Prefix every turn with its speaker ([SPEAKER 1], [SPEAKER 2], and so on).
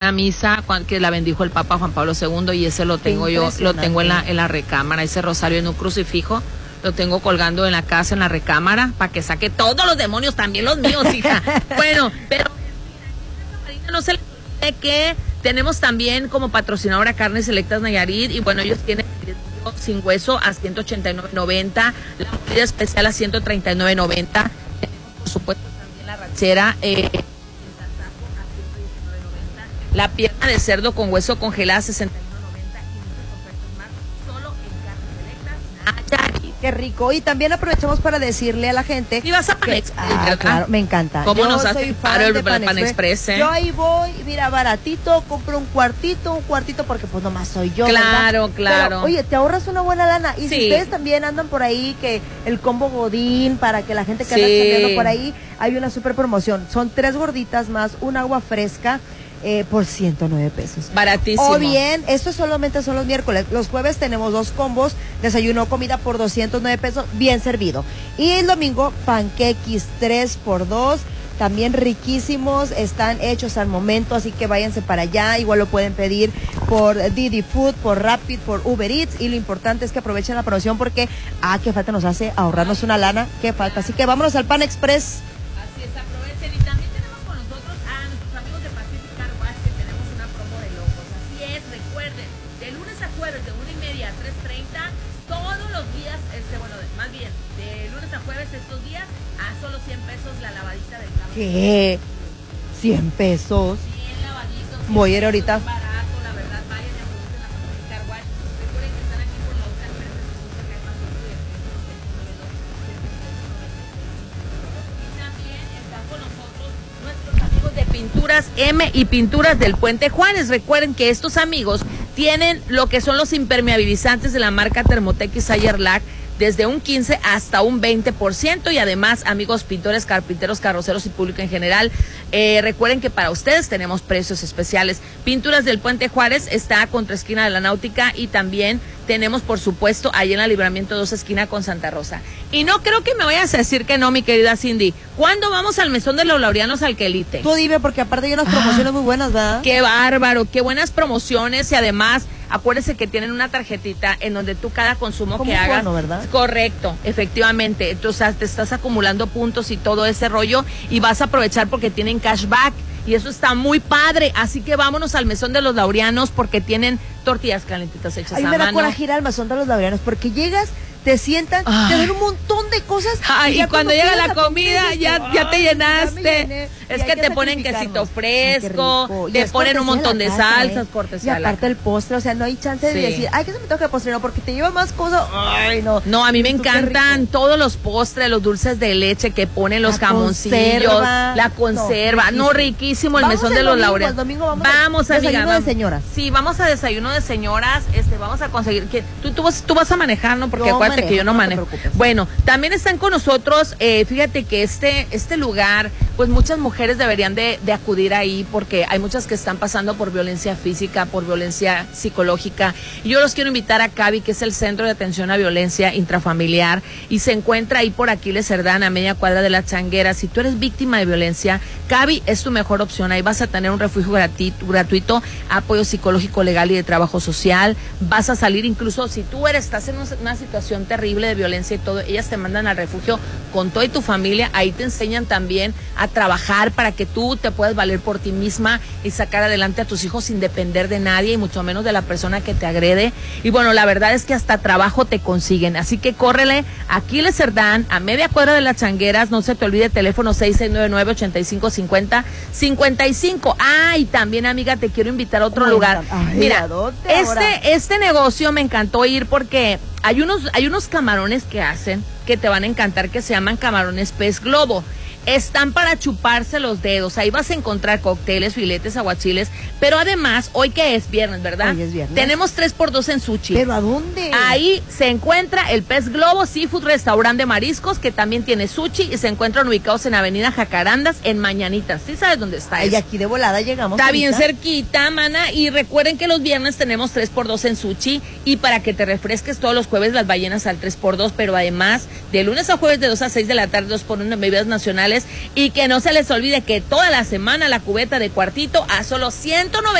[SPEAKER 1] una misa que la bendijo el Papa Juan Pablo II y ese lo tengo yo, lo tengo en la recámara, ese rosario en un crucifijo, lo tengo colgando en la casa, en la recámara, para que saque todos los demonios, también los míos, hija. Bueno, pero no se les olvide que tenemos también como patrocinadora Carnes Selectas Nayarit, y bueno, ellos tienen sin hueso a 189.90, la molida especial a 139.90, por supuesto también la rachera la pierna de cerdo con hueso congelada 61.90 y muchas ofertas más solo en Carnes Selectas Nayarit.
[SPEAKER 2] Qué rico. Y también aprovechamos para decirle a la gente.
[SPEAKER 1] Y vas a Pan Express,
[SPEAKER 2] claro, me encanta.
[SPEAKER 1] ¿Cómo nos
[SPEAKER 2] soy
[SPEAKER 1] hace
[SPEAKER 2] fan
[SPEAKER 1] el
[SPEAKER 2] de
[SPEAKER 1] Pan Express?
[SPEAKER 2] Yo ahí voy, mira, baratito, compro un cuartito, porque pues nomás soy yo.
[SPEAKER 1] Claro,
[SPEAKER 2] ¿verdad?
[SPEAKER 1] claro.
[SPEAKER 2] Pero, oye, te ahorras una buena lana. Y
[SPEAKER 1] Sí.
[SPEAKER 2] si ustedes también andan por ahí, que el combo Godín, para que la gente que
[SPEAKER 1] Sí.
[SPEAKER 2] anda cambiando por ahí, hay una super promoción. Son 3 gorditas más un agua fresca. Por 109 pesos.
[SPEAKER 1] Baratísimo.
[SPEAKER 2] O bien, esto solamente son los miércoles. Los jueves tenemos 2 combos, desayuno, comida por 209 pesos, bien servido. Y el domingo, panqueques 3x2, también riquísimos, están hechos al momento, así que váyanse para allá. Igual lo pueden pedir por Didi Food, por Rapid, por Uber Eats. Y lo importante es que aprovechen la promoción porque, qué falta nos hace ahorrarnos una lana, qué falta. Así que vámonos al Pan Express.
[SPEAKER 1] Así es, aprovechen. Y también tenemos con nosotros a nuestros amigos de Pacific Car Wash, que tenemos una promo de locos. Así es, recuerden, de lunes a jueves, de 1:30 a 3:30, todos los días, más bien, de lunes a jueves estos días, a solo 100 pesos la lavadita del carro.
[SPEAKER 2] ¿Qué? 100 pesos.
[SPEAKER 1] 100 lavaditos.
[SPEAKER 2] Voy a ir ahorita.
[SPEAKER 1] Barato, la verdad, vayan y aprovechen la Pacific Car Wash. Recuerden que están aquí por la otra empresa de Segunda Calle Pacifico y también están con nosotros nuestros amigos de Pinturas M y Pinturas del Puente Juárez. Recuerden que estos amigos tienen lo que son los impermeabilizantes de la marca Thermotec y Sayerlac, desde un 15 hasta un 20%, y además, amigos pintores, carpinteros, carroceros y público en general, recuerden que para ustedes tenemos precios especiales. Pinturas del Puente Juárez está contra esquina de la Náutica, y también tenemos, por supuesto, ahí en la Libramiento 2, esquina con Santa Rosa. Y no creo que me vayas a decir que no, mi querida Cindy. ¿Cuándo vamos al mesón de los Laureanos al Quelite?
[SPEAKER 2] Tú dime, porque aparte hay unas promociones muy buenas, ¿verdad?
[SPEAKER 1] Qué bárbaro, qué buenas promociones, y además acuérdese que tienen una tarjetita en donde tú cada consumo
[SPEAKER 2] como
[SPEAKER 1] que hagas,
[SPEAKER 2] bono, ¿verdad?
[SPEAKER 1] Correcto, efectivamente, entonces te estás acumulando puntos y todo ese rollo, y vas a aprovechar porque tienen cashback, y eso está muy padre. Así que vámonos al mesón de los Laureanos, porque tienen tortillas calentitas hechas
[SPEAKER 2] A mí
[SPEAKER 1] a
[SPEAKER 2] me da
[SPEAKER 1] mano.
[SPEAKER 2] coraje ir al mesón de los Laureanos, porque llegas, te sientan, te dan un montón de cosas.
[SPEAKER 1] Ay, y cuando llega la comida, ya te llenaste.
[SPEAKER 2] llené,
[SPEAKER 1] Es que te ponen quesito fresco, te ponen un montón de salsas, cortesía.
[SPEAKER 2] Y aparte el postre, o sea, no hay chance de decir, que se me toca el postre, no, porque te lleva más cosas. Ay, no.
[SPEAKER 1] No, a mí me encantan todos los postres, los dulces de leche que ponen, los jamoncillos, la conserva. No, riquísimo el mesón de los Laureanos.
[SPEAKER 2] Domingo
[SPEAKER 1] vamos a
[SPEAKER 2] desayuno de señoras.
[SPEAKER 1] Sí, vamos a desayuno de señoras. Vamos a conseguir que tú vas a manejar, ¿no? Porque acuérdate que yo no manejo. Bueno, también están con nosotros, fíjate que este lugar, pues muchas mujeres deberían de acudir ahí, porque hay muchas que están pasando por violencia física, por violencia psicológica. Y yo los quiero invitar a CAVI, que es el Centro de Atención a Violencia Intrafamiliar, y se encuentra ahí por Aquiles Cerdán, a media cuadra de La Changuera. Si tú eres víctima de violencia, CAVI es tu mejor opción. Ahí vas a tener un refugio gratuito, apoyo psicológico, legal y de trabajo social. Vas a salir, incluso si tú estás en una situación terrible de violencia y todo, ellas te mandan al refugio con toda tu familia. Ahí te enseñan también a trabajar para que tú te puedas valer por ti misma y sacar adelante a tus hijos sin depender de nadie, y mucho menos de la persona que te agrede. Y bueno, la verdad es que hasta trabajo te consiguen. Así que córrele, Aquiles Cerdán, a media cuadra de Las Changueras. No se te olvide, teléfono 6699-8550-55. Y también, amiga, te quiero invitar a otro lugar. Mira, este negocio me encantó ir porque hay unos camarones que hacen que te van a encantar, que se llaman camarones pez globo. Están para chuparse los dedos. Ahí vas a encontrar cócteles, filetes, aguachiles. Pero además, hoy que es viernes, ¿verdad?
[SPEAKER 2] Hoy es viernes.
[SPEAKER 1] Tenemos 3x2 en sushi.
[SPEAKER 2] ¿Pero a dónde?
[SPEAKER 1] Ahí se encuentra el Pez Globo Seafood Restaurante de Mariscos, que también tiene sushi, y se encuentran ubicados en Avenida Jacarandas, en Mañanitas. ¿Sí sabes dónde está eso?
[SPEAKER 2] Y aquí de volada llegamos.
[SPEAKER 1] Está bien cerquita, mana. Y recuerden que los viernes tenemos 3x2 en sushi, y para que te refresques todos los jueves las ballenas al 3x2, pero además de lunes a jueves de 2 a 6 de la tarde 2x1 en bebidas nacionales. Y que no se les olvide que toda la semana la cubeta de cuartito a solo 190.